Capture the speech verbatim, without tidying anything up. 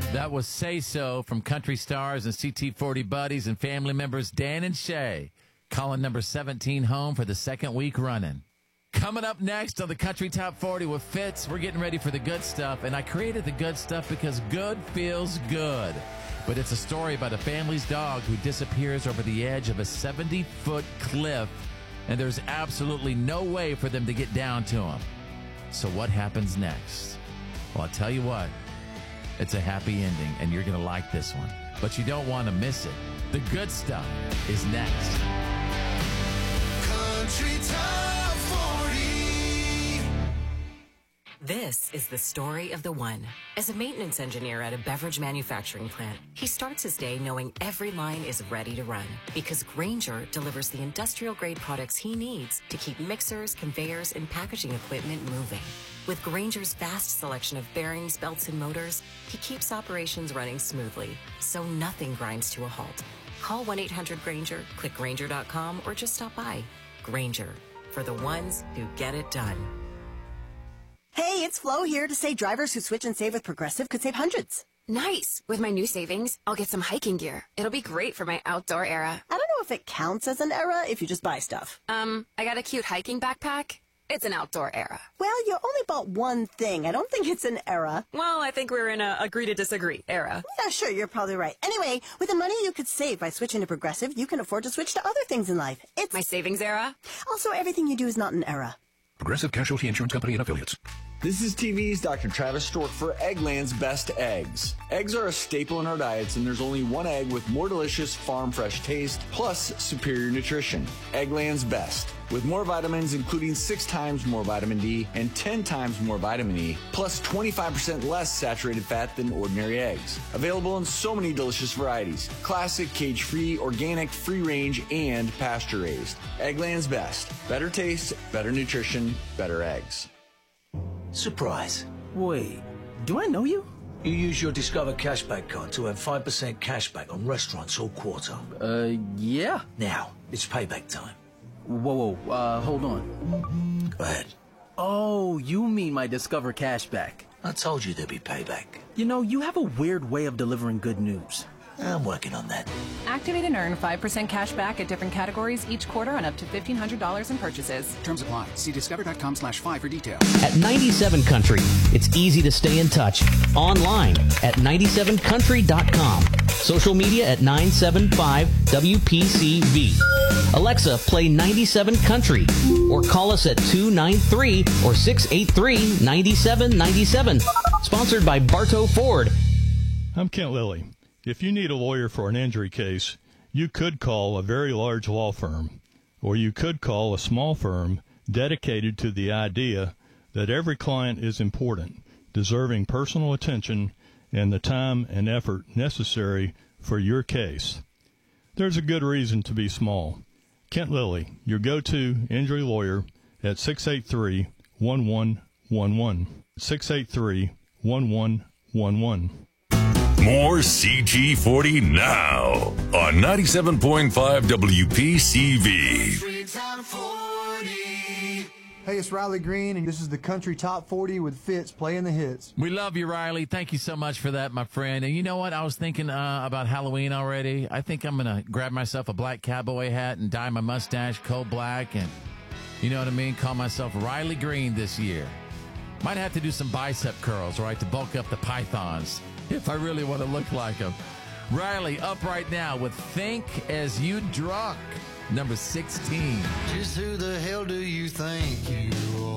That was Say So from Country Stars and C T forty buddies and family members Dan and Shay, calling number seventeen home for the second week running. Coming up next on the Country Top forty with Fitz, we're getting ready for the good stuff, and I created the good stuff because good feels good. But it's a story about a family's dog who disappears over the edge of a seventy-foot cliff, and there's absolutely no way for them to get down to him. So what happens next? Well, I'll tell you what. It's a happy ending, and you're going to like this one. But you don't want to miss it. The good stuff is next. Country Top forty. This is the story of the one. As a maintenance engineer at a beverage manufacturing plant, he starts his day knowing every line is ready to run because Grainger delivers the industrial-grade products he needs to keep mixers, conveyors, and packaging equipment moving. With Grainger's vast selection of bearings, belts, and motors, he keeps operations running smoothly, so nothing grinds to a halt. Call one eight hundred Grainger, click Grainger dot com, or just stop by. Grainger, for the ones who get it done. Hey, it's Flo here to say drivers who switch and save with Progressive could save hundreds. Nice! With my new savings, I'll get some hiking gear. It'll be great for my outdoor era. I don't know if it counts as an era if you just buy stuff. Um, I got a cute hiking backpack. It's an outdoor era. Well, you only bought one thing. I don't think it's an era. Well, I think we're in a agree to disagree era. Yeah, sure, you're probably right. Anyway, with the money you could save by switching to Progressive, you can afford to switch to other things in life. It's my savings era. Also, everything you do is not an era. Progressive Casualty Insurance Company and Affiliates. This is T V's Doctor Travis Stork for Eggland's Best Eggs. Eggs are a staple in our diets, and there's only one egg with more delicious farm fresh taste, plus superior nutrition. Eggland's Best. With more vitamins, including six times more vitamin D and ten times more vitamin E, plus twenty-five percent less saturated fat than ordinary eggs. Available in so many delicious varieties. Classic, cage-free, organic, free-range, and pasture-raised. Eggland's Best. Better taste, better nutrition, better eggs. Surprise. Wait, do I know you? You use your Discover Cashback card to earn five percent cashback on restaurants all quarter. Uh, yeah. Now, it's payback time. Whoa, whoa, uh, hold on. Go ahead. Oh, you mean my Discover Cashback. I told you there'd be payback. You know, you have a weird way of delivering good news. I'm working on that. Activate and earn five percent cash back at different categories each quarter on up to fifteen hundred dollars in purchases. Terms apply. See discover.com slash five for details. At ninety-seven Country, it's easy to stay in touch. Online at ninety-seven country dot com. Social media at nine seven five W P C V. Alexa, play ninety-seven Country. Or call us at two nine three or six eight three nine seven nine seven. Sponsored by Bartow Ford. I'm Kent Lilly. If you need a lawyer for an injury case, you could call a very large law firm, or you could call a small firm dedicated to the idea that every client is important, deserving personal attention and the time and effort necessary for your case. There's a good reason to be small. Kent Lilly, your go-to injury lawyer at six eight three, one one one one. six eight three, one one one one. More C T forty now on ninety-seven point five W P C V. Hey, it's Riley Green, and this is the Country Top forty with Fitz playing the hits. We love you, Riley. Thank you so much for that, my friend. And you know what? I was thinking uh, about Halloween already. I think I'm going to grab myself a black cowboy hat and dye my mustache coal black and, you know what I mean, call myself Riley Green this year. Might have to do some bicep curls, right, to bulk up the pythons if I really want to look like them. Riley up right now with Think As You Drunk, number sixteen. Just who the hell do you think you are?